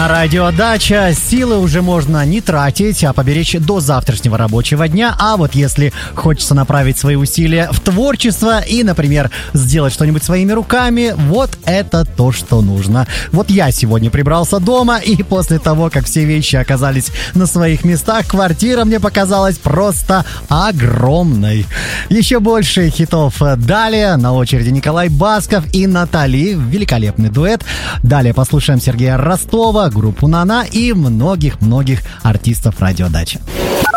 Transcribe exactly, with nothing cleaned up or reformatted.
Радиодача. Силы уже можно не тратить, а поберечь до завтрашнего рабочего дня. А вот если хочется направить свои усилия в творчество и, например, сделать что-нибудь своими руками, вот это то, что нужно. Вот я сегодня прибрался дома, и после того, как все вещи оказались на своих местах, квартира мне показалась просто огромной. Еще больше хитов далее. На очереди Николай Басков и Натали. Великолепный дуэт. Далее послушаем Сергея Ростова, группу «Нана» и многих-многих артистов радиодачи.